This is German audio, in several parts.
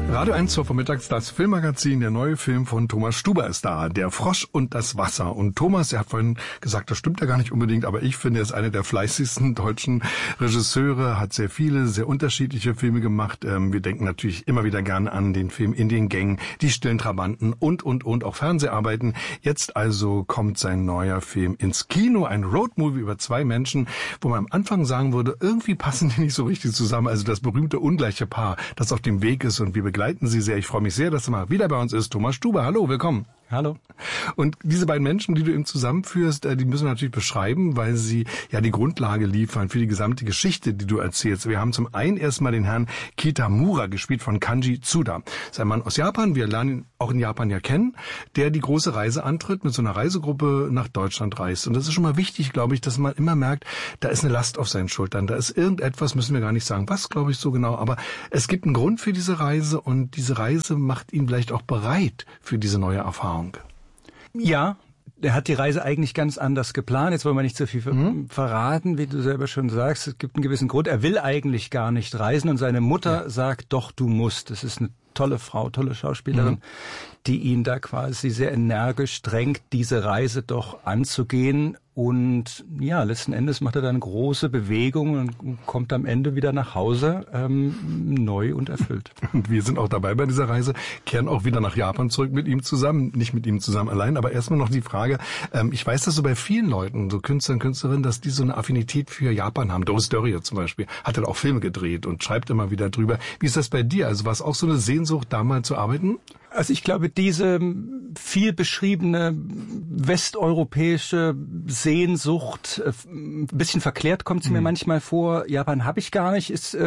Radio 1 zur Vormittags, das Filmmagazin, der neue Film von Thomas Stuber ist da, Der Frosch und das Wasser. Und Thomas, er hat vorhin gesagt, das stimmt ja gar nicht unbedingt, aber ich finde, er ist einer der fleißigsten deutschen Regisseure, hat sehr viele, sehr unterschiedliche Filme gemacht. Wir denken natürlich immer wieder gerne an den Film In den Gängen, Die stillen Trabanten und auch Fernseharbeiten. Jetzt also kommt sein neuer Film ins Kino, ein Roadmovie über zwei Menschen, wo man am Anfang sagen würde, irgendwie passen die nicht so richtig zusammen. Also das berühmte ungleiche Paar, das auf dem Weg ist, und wir begleiten Sie sehr. Ich freue mich sehr, dass er mal wieder bei uns ist. Thomas Stuber, hallo, willkommen. Hallo. Und diese beiden Menschen, die du eben zusammenführst, die müssen wir natürlich beschreiben, weil sie ja die Grundlage liefern für die gesamte Geschichte, die du erzählst. Wir haben zum einen erstmal den Herrn Kitamura, gespielt von Kanji Tsuda. Das ist ein Mann aus Japan, wir lernen ihn auch in Japan ja kennen, der die große Reise antritt, mit so einer Reisegruppe nach Deutschland reist. Und das ist schon mal wichtig, glaube ich, dass man immer merkt, da ist eine Last auf seinen Schultern, da ist irgendetwas, müssen wir gar nicht sagen, was, glaube ich, so genau, aber es gibt einen Grund für diese Reise, und diese Reise macht ihn vielleicht auch bereit für diese neue Erfahrung. Ja, er hat die Reise eigentlich ganz anders geplant. Jetzt wollen wir nicht so viel verraten, wie du selber schon sagst. Es gibt einen gewissen Grund. Er will eigentlich gar nicht reisen, und seine Mutter sagt, doch, du musst. Das ist eine tolle Frau, tolle Schauspielerin, die ihn da quasi sehr energisch drängt, diese Reise doch anzugehen. Und ja, letzten Endes macht er dann große Bewegungen und kommt am Ende wieder nach Hause, neu und erfüllt. Und wir sind auch dabei bei dieser Reise, kehren auch wieder nach Japan zurück mit ihm zusammen, nicht mit ihm zusammen allein, aber erstmal noch die Frage, ich weiß das so bei vielen Leuten, so Künstlern, Künstlerinnen, dass die so eine Affinität für Japan haben. Doris Dörrie zum Beispiel hat dann auch Filme gedreht und schreibt immer wieder drüber. Wie ist das bei dir? Also war es auch so eine Sehnsucht, da mal zu arbeiten? Also ich glaube, diese viel beschriebene westeuropäische Sehnsucht, ein bisschen verklärt kommt sie mir manchmal vor. Japan habe ich gar nicht. Es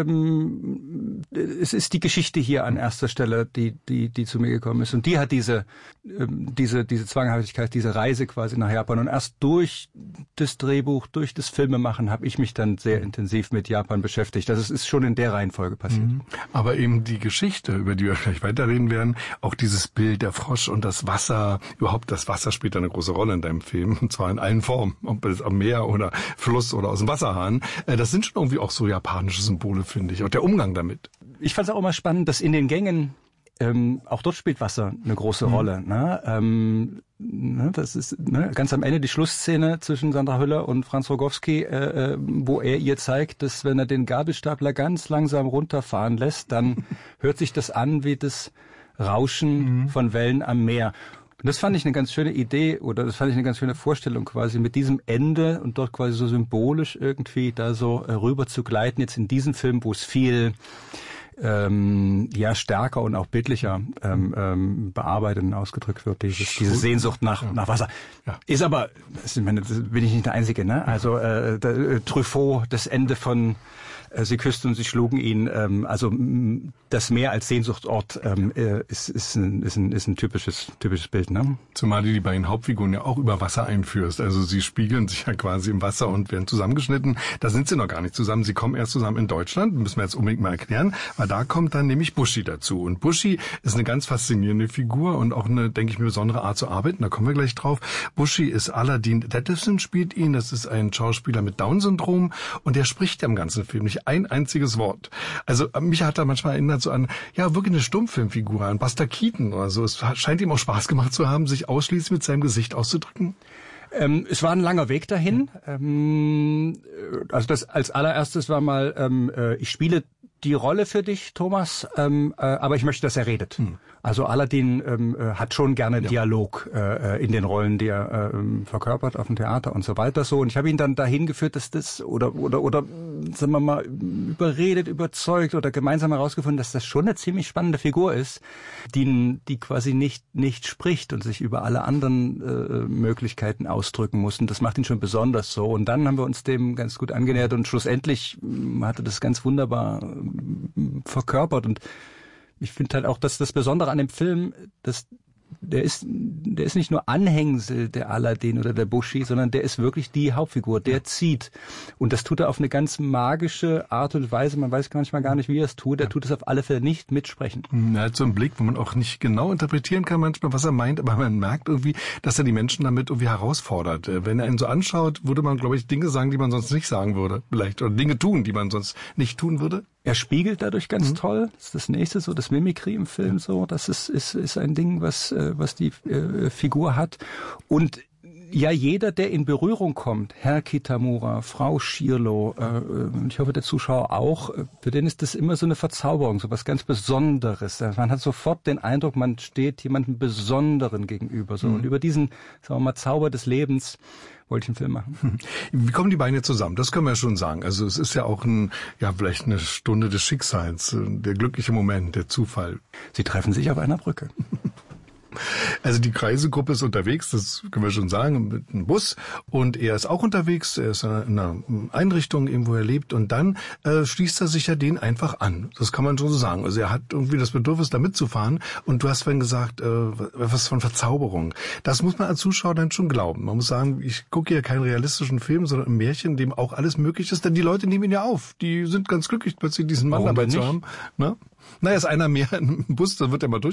ist die Geschichte hier an erster Stelle, die zu mir gekommen ist. Und die hat diese Zwanghaftigkeit, diese Reise quasi nach Japan. Und erst durch das Drehbuch, durch das Filmemachen habe ich mich dann sehr intensiv mit Japan beschäftigt. Das ist schon in der Reihenfolge passiert. Aber eben die Geschichte, über die wir gleich weiterreden werden, auch dieses Bild, der Frosch und das Wasser, überhaupt das Wasser spielt eine große Rolle in deinem Film, und zwar in allen Formen, ob es am Meer oder Fluss oder aus dem Wasserhahn. Das sind schon irgendwie auch so japanische Symbole, finde ich, auch der Umgang damit. Ich fand es auch immer spannend, dass in den Gängen, auch dort spielt Wasser eine große Rolle. Das ist ganz am Ende die Schlussszene zwischen Sandra Hüller und Franz Rogowski, wo er ihr zeigt, dass wenn er den Gabelstapler ganz langsam runterfahren lässt, dann hört sich das an wie das Rauschen von Wellen am Meer. Und das fand ich eine ganz schöne Idee, oder das fand ich eine ganz schöne Vorstellung, quasi mit diesem Ende und dort quasi so symbolisch irgendwie da so rüber zu gleiten, jetzt in diesem Film, wo es viel stärker und auch bildlicher bearbeitet und ausgedrückt wird, diese Sehnsucht nach Wasser. Ja. Ist aber, das bin ich nicht der Einzige, ne? Also Truffaut, das Ende von Sie küssten und sie schlugen ihn. Also das Meer als Sehnsuchtsort ist ein typisches Bild, ne? Zumal du die beiden Hauptfiguren ja auch über Wasser einführst. Also sie spiegeln sich ja quasi im Wasser und werden zusammengeschnitten. Da sind sie noch gar nicht zusammen. Sie kommen erst zusammen in Deutschland. Müssen wir jetzt unbedingt mal erklären. Weil da kommt dann nämlich Bushi dazu. Und Bushi ist eine ganz faszinierende Figur und auch eine, denke ich mir, besondere Art zu arbeiten. Da kommen wir gleich drauf. Bushi ist Aladdin Detlefsen, spielt ihn. Das ist ein Schauspieler mit Down-Syndrom. Und der spricht ja im ganzen Film nicht ein einziges Wort. Also mich hat er manchmal erinnert so an, ja, wirklich eine Stummfilmfigur, an Buster Keaton oder so. Es scheint ihm auch Spaß gemacht zu haben, sich ausschließlich mit seinem Gesicht auszudrücken. Es war ein langer Weg dahin. Also das als allererstes war mal, ich spiele die Rolle für dich, Thomas, aber ich möchte, dass er redet. Also Aladdin hat schon gerne Dialog in den Rollen, die er verkörpert auf dem Theater und so weiter so. Und ich habe ihn dann dahin geführt, dass das oder sagen wir mal überredet, überzeugt oder gemeinsam herausgefunden, dass das schon eine ziemlich spannende Figur ist, die quasi nicht spricht und sich über alle anderen Möglichkeiten ausdrücken muss. Und das macht ihn schon besonders so. Und dann haben wir uns dem ganz gut angenähert und schlussendlich hatte das ganz wunderbar verkörpert. Und ich finde halt auch, dass das Besondere an dem Film, der ist nicht nur Anhängsel der Aladdin oder der Bushi, sondern der ist wirklich die Hauptfigur, der zieht. Und das tut er auf eine ganz magische Art und Weise. Man weiß manchmal gar nicht, wie er es tut. Er tut es auf alle Fälle nicht mitsprechen. Er hat so einen Blick, wo man auch nicht genau interpretieren kann manchmal, was er meint, aber man merkt irgendwie, dass er die Menschen damit irgendwie herausfordert. Wenn er ihn so anschaut, würde man, glaube ich, Dinge sagen, die man sonst nicht sagen würde. Vielleicht. Oder Dinge tun, die man sonst nicht tun würde. Er spiegelt dadurch ganz toll. Das ist das nächste, so das Mimikry im Film, so. Das ist ein Ding, was die Figur hat. Und ja, jeder, der in Berührung kommt, Herr Kitamura, Frau Schirlo, ich hoffe, der Zuschauer auch, für den ist das immer so eine Verzauberung, so was ganz Besonderes. Man hat sofort den Eindruck, man steht jemandem Besonderen gegenüber, so. Und über diesen, sagen wir mal, Zauber des Lebens wollte ich einen Film machen. Wie kommen die beiden zusammen? Das können wir ja schon sagen. Also es ist ja auch vielleicht eine Stunde des Schicksals, der glückliche Moment, der Zufall. Sie treffen sich auf einer Brücke. Also die Reisegruppe ist unterwegs, das können wir schon sagen, mit einem Bus. Und er ist auch unterwegs, er ist in einer Einrichtung, wo er lebt. Und dann schließt er sich ja den einfach an. Das kann man schon so sagen. Also er hat irgendwie das Bedürfnis, da mitzufahren. Und du hast vorhin gesagt, was von Verzauberung. Das muss man als Zuschauer dann schon glauben. Man muss sagen, ich gucke hier keinen realistischen Film, sondern ein Märchen, in dem auch alles möglich ist. Denn die Leute nehmen ihn ja auf. Die sind ganz glücklich, plötzlich diesen Mann dabei zu haben. Ne? Naja, ist einer mehr im Bus, dann wird er mal durch.